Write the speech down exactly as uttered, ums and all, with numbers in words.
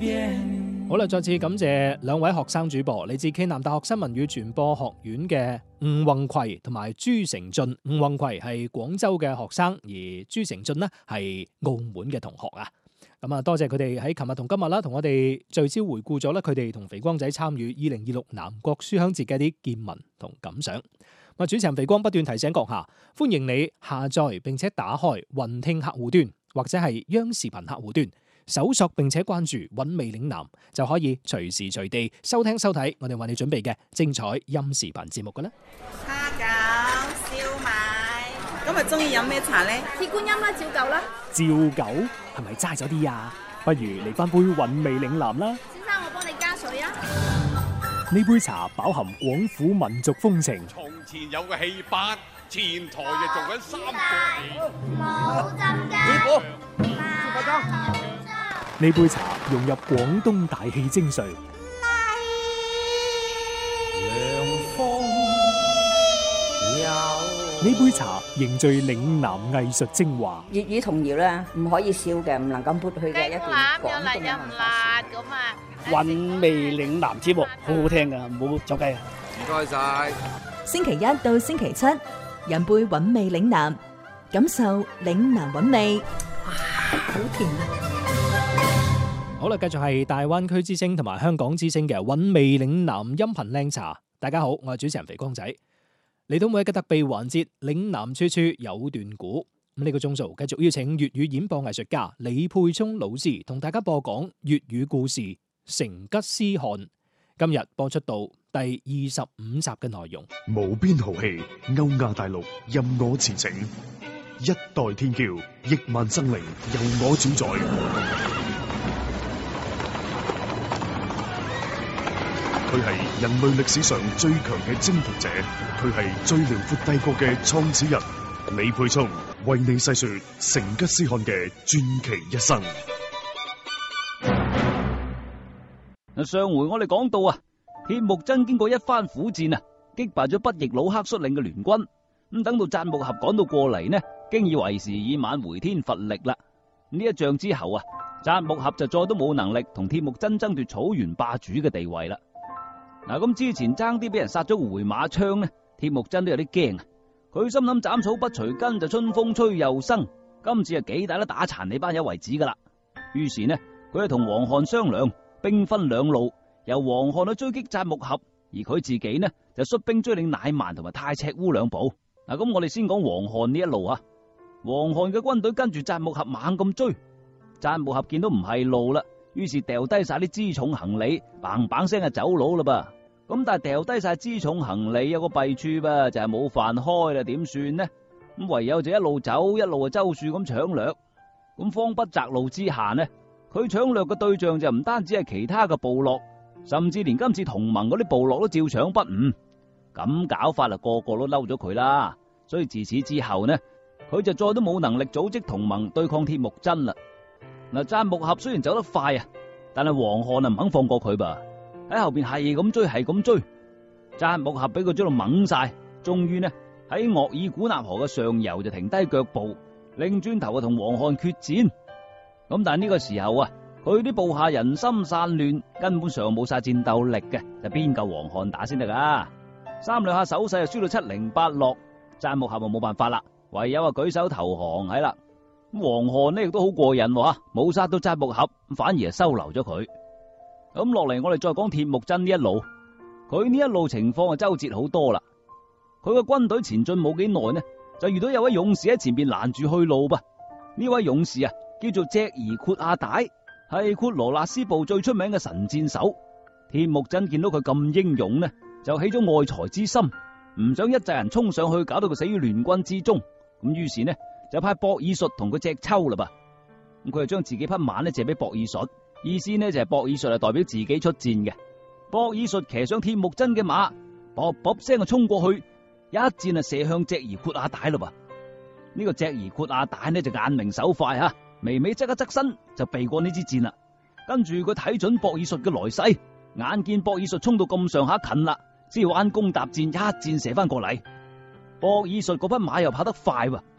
邊。 好啦，再次感謝兩位學生主播，嚟自暨南大學新聞與傳播學院嘅吳宏葵同埋朱成俊。吳宏葵係廣州嘅學生，而朱成俊呢係澳門嘅同學啊。咁啊，多謝佢哋喺琴日同今日啦，同我哋聚焦回顧咗咧佢哋同肥光仔參與二零二六南國書香節嘅啲見聞同感想。咁啊，主持人肥光不斷提醒閣下，歡迎你下載並且打開雲聽客戶端或者係央視頻客戶端，搜索並且關注韻味嶺南，就可以隨時隨地收聽收睇我哋為你準備嘅精彩音視頻節目㗎啦。 蝦餃、燒賣，今日中意飲咩茶呢？ 鐵觀音啦，照舊啦。 照舊係咪齋咗啲啊？不如嚟翻杯韻味嶺南啦。 先生，我幫你加水啊。 呢杯茶飽含廣府民族風情。 從前有個戲班，前台就做緊三個冇浸㗎。 呢杯茶融入廣東大氣精髓。 涼風有。 呢杯茶凝聚嶺南藝術精華。 粵語童謠咧，唔可以笑嘅，唔能夠抹去嘅一段廣東嘅文化。 咁啊！ 韻味嶺南節目好好聽噶，唔好走雞啊！ 唔該晒。 星期一到星期七，飲杯韻味嶺南，感受嶺南韻味。哇，好甜啊！ 好啦，繼續係大灣區之聲同埋香港之聲嘅韻味嶺南音頻靚茶。大家好，我係主持人肥光仔。嚟到每一個特備環節，嶺南處處有段古。咁呢個鐘數繼續邀請粵語演播藝術家李沛聰老師同大家播講粵語故事《成吉思汗》。今日播出到第二十五集嘅內容。 無邊豪氣，歐亞大陸任我馳騁，一代天驕，億萬生靈由我主宰。佢係人類歷史上最強嘅征服者，佢係最遼闊帝國嘅創始人。李沛聰為你細說成吉思汗嘅傳奇一生。 上回我哋講到啊，鐵木真經過一番苦戰啊，擊敗咗北翼魯克率領嘅聯軍。咁等到扎木合趕到過嚟呢，經已為時已晚，回天乏力啦。呢一仗之後啊，扎木合就再都冇能力同鐵木真爭奪草原霸主嘅地位啦。嗱，咁之前爭啲俾人殺咗回馬槍呢，鐵木真都有啲驚啊。佢心諗斬草不除根，就春風吹又生，今次啊幾大都打殘你班友為止噶啦。於是呢，佢就同黃漢商量，兵分兩路，由黃漢去追擊扎木合，而佢自己呢就率兵追領乃縵同埋太赤烏兩部。嗱，咁我哋先講黃漢呢一路啊。黃漢嘅軍隊跟住扎木合猛咁追，扎木合見到唔係路啦，於是掉低晒啲輜重行李，嘭嘭聲就走佬啦噃。咁但係掉低晒輜重行李有個弊處噃，就係冇飯開啦，點算呢？咁唯有就一路走一路啊周旋咁搶掠。咁慌不擇路之下呢，佢搶掠嘅對象就唔單止係其他嘅部落，甚至連今次同盟嗰啲部落都照搶不誤。咁搞法啊，個個都嬲咗佢啦。所以自此之後呢，佢就再都冇能力組織同盟對抗鐵木真啦。嗱，扎木合雖然走得快啊，但係黃漢啊唔肯放過佢噃。喺後邊係咁追，係咁追，扎木合俾佢追到懵晒，終於呢喺鄂爾古納河嘅上游就停低腳步，擰轉頭啊同黃漢決戰。咁但係呢個時候啊，佢啲部下人心散亂，根本上冇晒戰鬥力嘅，就邊夠黃漢打先得噶？三兩下手勢就輸到七零八落，扎木合就冇辦法啦，唯有啊舉手投降係啦。咁黃漢呢亦都好過癮喎，冇殺到扎木合，反而係收留咗佢。咁落嚟，我哋再講鐵木真呢一路，佢呢一路情況啊周折好多啦。佢個軍隊前進冇幾耐呢，就遇到有位勇士喺前邊攔住去路噃。呢位勇士啊，叫做脊兒闊阿岱，係闊羅納斯部最出名嘅神箭手。鐵木真見到佢咁英勇呢，就起咗愛才之心，唔想一紮人衝上去，搞到佢死於聯軍之中。咁於是呢，就派博爾術同佢隻抽啦噃。咁佢就將自己匹馬呢借俾博爾術。意思呢就係博爾術係代表自己出戰嘅。博爾術騎上鐵木真嘅馬，卜卜聲就衝過去，一箭啊射向脊兒闊阿岱咯噃。呢個脊兒闊阿岱呢就眼明手快吓，微微側一側身就避過呢支箭啦。跟住佢睇準博爾術嘅來勢，眼見博爾術衝到咁上下近啦，先彎弓搭箭，一箭射翻過嚟。博爾術嗰匹馬又跑得快喎，